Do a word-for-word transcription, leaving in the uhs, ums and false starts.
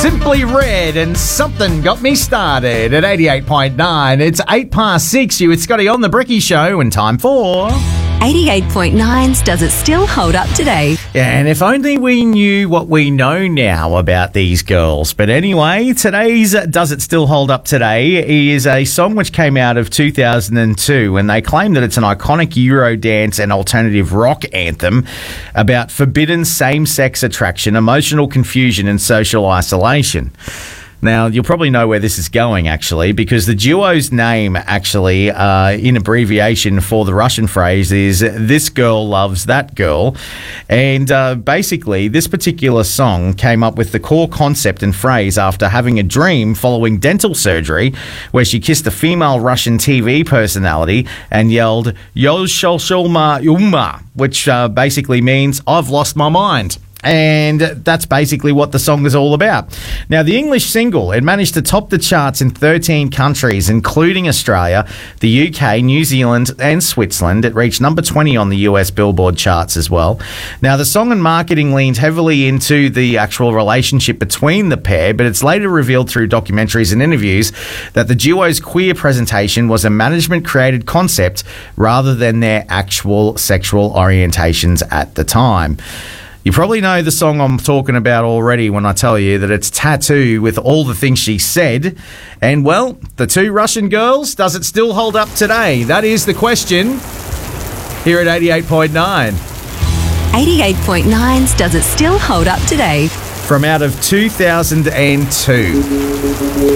Simply Red and Something Got Me Started at eighty-eight point nine. It's eight past six. You, it's Scotty on the Bricky Show, and time for eighty-eight point nine's Does It Still Hold Up Today? Yeah, and if only we knew what we know now about these girls. But anyway, today's Does It Still Hold Up Today is a song which came out of two thousand two, and they claim that it's an iconic Eurodance and alternative rock anthem about forbidden same-sex attraction, emotional confusion and social isolation. Now, you'll probably know where this is going, actually, because the duo's name, actually, uh, in abbreviation for the Russian phrase, is This Girl Loves That Girl. And uh, basically, this particular song came up with the core concept and phrase after having a dream following dental surgery where she kissed a female Russian T V personality and yelled, Yo Sholsholma Uma, which uh, basically means, I've lost my mind. And that's basically what the song is all about. Now, the English single, it managed to top the charts in thirteen countries, including Australia, the U K, New Zealand and Switzerland. It reached number twenty on the U S Billboard charts as well. Now, the song and marketing leaned heavily into the actual relationship between the pair, but it's later revealed through documentaries and interviews that the duo's queer presentation was a management-created concept rather than their actual sexual orientations at the time. You probably know the song I'm talking about already when I tell you that it's Tattoo with All the Things She Said. And, well, the two Russian girls, does it still hold up today? That is the question here at eighty-eight point nine. eighty-eight point nine's Does It Still Hold Up Today? From out of two thousand two.